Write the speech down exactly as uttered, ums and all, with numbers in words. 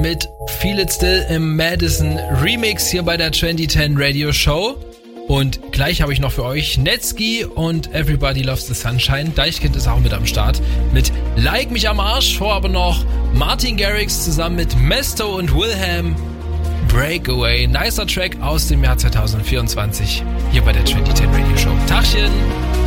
mit Feel It Still im Madison Remix hier bei der zwanzig zehn Radio Show. Und gleich habe ich noch für euch Netski und Everybody Loves the Sunshine. Deichkind ist auch mit am Start mit Like mich am Arsch. Vor aber noch Martin Garrix zusammen mit Mesto und Wilhelm. Breakaway. Nicer Track aus dem Jahr zwanzig vierundzwanzig hier bei der zwanzig zehn Radio Show. Tachchen!